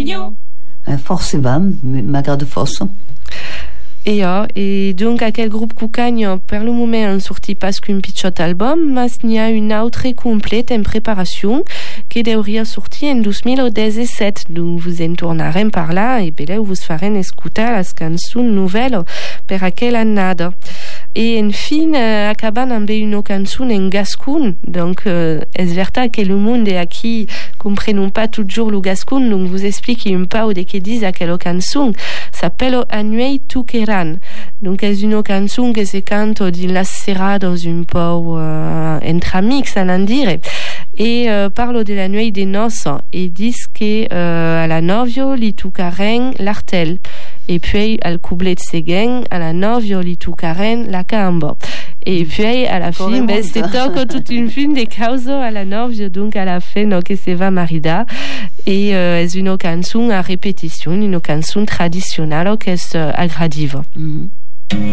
Cucagno. Forse vam, m'agrada força. Et donc à quel groupe Cucagno per le moment on sortit pas qu'un pitchot album, mas il y a une autre complète en préparation qui devrait sortir en 2017. Donc vous en tournarem par là et là vous farez écouter las cançons nouvelles per aquel annada. Et enfin, acabant amb une cançon en gascon, donc es verta que le monde est aquí comprenons pas toujours le gascon, donc vous explique un peu de que disent aquella cançon. S'appelle Anuei Tuqueran. Donc es une cançon que se cante dans las serrados un peu entre amics, à en dire. Et parle de la nuit des noces et disent que à la novio li tucaren l'artel. Et puis, al couplet seguen, à la novio li tucaren la camba. Et puis, à la fin, c'est donc toute une fin de causa à la novio, donc à la fin, no, que se va marida. Et c'est une chanson à répétition, une chanson traditionnelle qui est agradive.